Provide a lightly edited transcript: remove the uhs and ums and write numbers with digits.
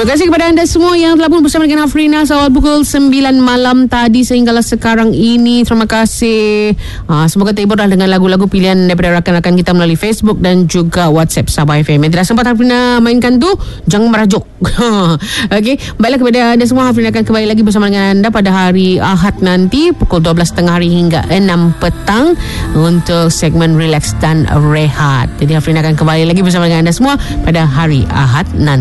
Terima kasih kepada anda semua yang telah pun bersama dengan Hafrina awal pukul 9 malam tadi sehinggalah sekarang ini. Terima kasih. Semoga terhiburlah dengan lagu-lagu pilihan daripada rakan-rakan kita melalui Facebook dan juga WhatsApp Sabah FM. Yang tidak sempat Hafrina mainkan tu, jangan merajuk. Okey, baiklah kepada anda semua, Hafrina akan kembali lagi bersama dengan anda pada hari Ahad nanti pukul 12.30 hari hingga 6 petang untuk segmen Relax dan Rehat. Jadi Hafrina akan kembali lagi bersama dengan anda semua pada hari Ahad nanti.